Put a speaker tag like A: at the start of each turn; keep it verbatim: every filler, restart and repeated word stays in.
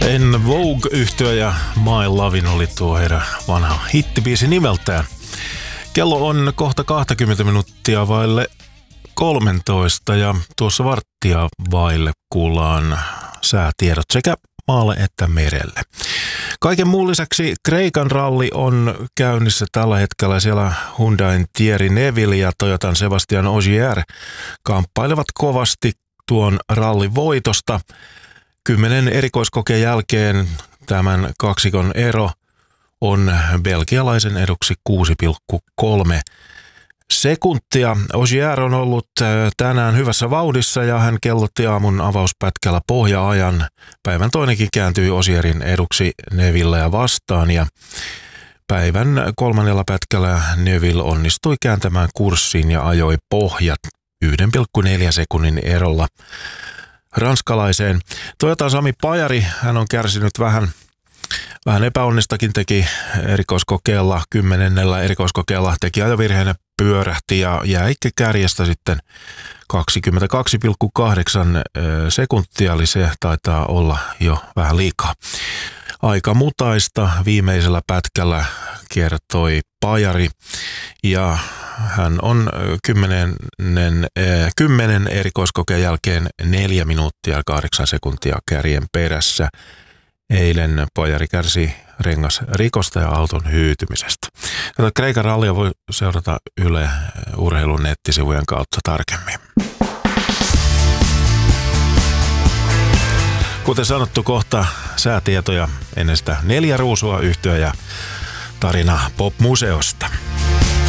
A: En Vogue-yhtyö ja My Lovin oli tuo heidän vanha hittibiisi nimeltään. Kello on kohta kaksikymmentä minuuttia vaille kolmetoista ja tuossa varttia vaille kuullaan säätiedot sekä maalle että merelle. Kaiken muun lisäksi Kreikan ralli on käynnissä tällä hetkellä. Siellä Hyundain Thierry Neuville ja Toyotan Sebastian Ogier kamppailevat kovasti tuon rallin voitosta. Kymmenen erikoiskokeen jälkeen tämän kaksikon ero on belgialaisen eduksi kuusi pilkku kolme sekuntia. Ogier on ollut tänään hyvässä vauhdissa ja hän kellotti aamun avauspätkällä pohja-ajan. Päivän toinenkin kääntyi Ogierin eduksi Neuvilleä vastaan ja päivän kolmannella pätkällä Neuville onnistui kääntämään kurssin ja ajoi pohjat yksi pilkku neljä sekunnin erolla ranskalaiseen. Toyotan Sami Pajari, hän on kärsinyt vähän, vähän epäonnistakin, teki erikoiskokeella, kymmenennellä erikoiskokeella teki ajovirheenä, pyörähti ja jäi kärjestä sitten kaksikymmentäkaksi pilkku kahdeksan sekuntia, eli se taitaa olla jo vähän liikaa. Aika mutaista viimeisellä pätkällä kertoi Pajari ja hän on kymmenen, kymmenen erikoiskokeen jälkeen neljä minuuttia kahdeksan sekuntia kärjen perässä. Eilen Pajari kärsi rengasrikosta ja auton hyytymisestä. Tätä Kreikan rallia voi seurata Yle Urheilun nettisivujen kautta tarkemmin. Kuten sanottu, kohta säätietoja ennen sitä neljä ruusua yhtyä ja tarina Pop-museosta.